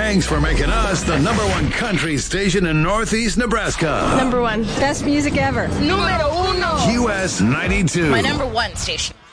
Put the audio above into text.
Thanks for making us the #1 country station in Northeast Nebraska. #1. Best music ever. Número 1. US 92. My #1 station.